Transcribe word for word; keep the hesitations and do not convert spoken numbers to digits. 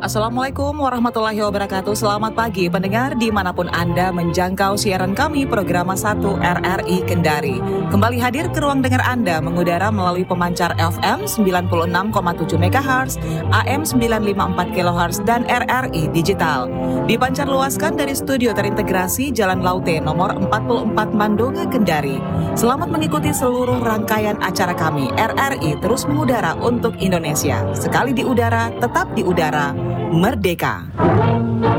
Assalamualaikum warahmatullahi wabarakatuh. Selamat pagi pendengar dimanapun Anda menjangkau siaran kami program satu R R I Kendari. Kembali hadir ke ruang dengar Anda mengudara melalui pemancar F M sembilan puluh enam koma tujuh megahertz, A M sembilan lima empat kilohertz, dan R R I Digital. Dipancar luaskan dari studio terintegrasi Jalan Laute nomor empat puluh empat Mandonga, Kendari. Selamat mengikuti seluruh rangkaian acara kami. R R I terus mengudara untuk Indonesia. Sekali di udara, tetap di udara. Merdeka!